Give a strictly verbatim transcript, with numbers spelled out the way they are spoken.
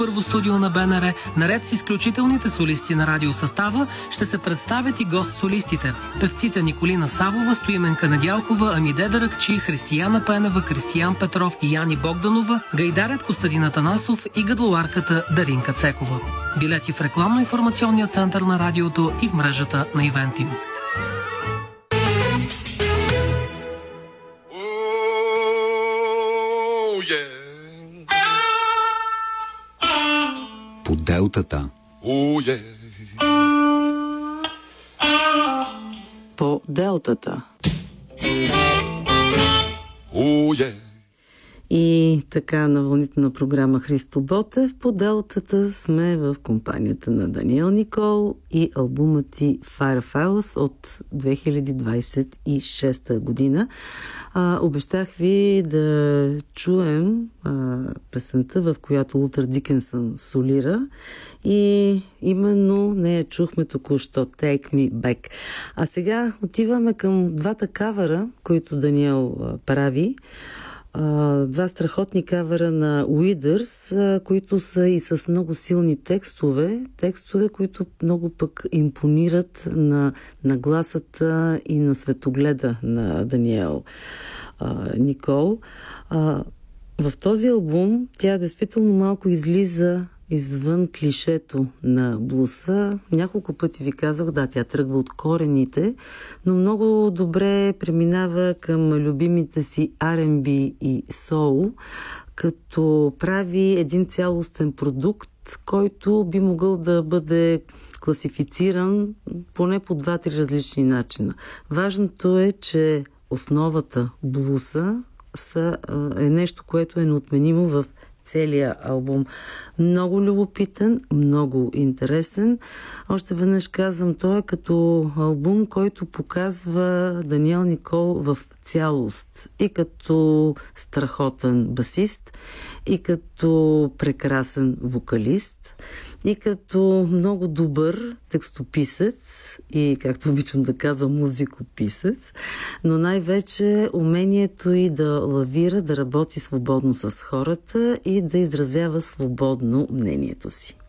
Първо студио на БНР, наред с изключителните солисти на радиосъстава, ще се представят и гост-солистите. Певците Николина Савова, Стоименка Недялкова, Амиде Даракчи, Християна Пенева, Кристиян Петров и Яни Богданова, гайдарят Костадин Атанасов и гадлоарката Даринка Цекова. Билети в рекламно-информационния център на радиото и в мрежата на Ивентим. По делтата. Oh, yeah. По делтата. Oh, yeah. И така, на вълните на програма Христо Ботев, по делтата сме в компанията на Даниел Никол и албумът ти Firefiles от две хиляди двадесет и шеста година. А, обещах ви да чуем а, песента, в която Лутър Дикенсън солира, и именно нея чухме току-що, Take Me Back. А сега отиваме към двата кавера, които Даниел а, прави. Uh, два страхотни кавера на Уидърс, uh, които са и с много силни текстове, текстове, които много пък импонират на, на гласата и на светогледа на Даниел uh, Никол. Uh, в този албум тя действително малко излиза извън клишето на блуса. Няколко пъти ви казах, да, тя тръгва от корените, но много добре преминава към любимите си Ар енд Би и соул, като прави един цялостен продукт, който би могъл да бъде класифициран поне по два-три различни начина. Важното е, че основата блуса са, е нещо, което е неотменимо в целия албум. Много любопитен, много интересен. Още веднъж казвам, той е като албум, който показва Даниел Никол в цялост. И като страхотен басист, и като прекрасен вокалист, и като много добър текстописец и, както обичам да казвам, музикописец, но най-вече умението и да лавира, да работи свободно с хората и да изразява свободно мнението си.